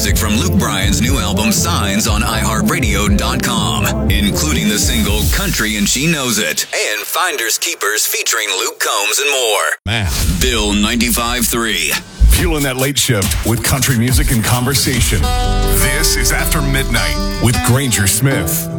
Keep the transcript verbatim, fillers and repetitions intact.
music from Luke Bryan's new album Signs on i heart radio dot com, including the single Country and She Knows It, and Finders Keepers featuring Luke Combs and more. Man. Bill ninety-five point three. Fueling that late shift with country music and conversation. This is After Midnight with Granger Smith.